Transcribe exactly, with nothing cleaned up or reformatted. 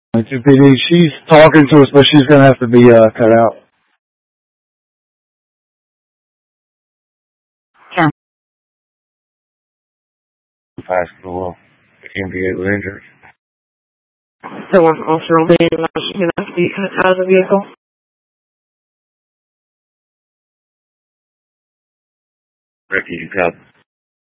two P D, she's talking to us, but she's going to have to be uh, cut out. Sure. Hospital. Can't was injured. So one officer will be in the out of the vehicle. Ricky, you got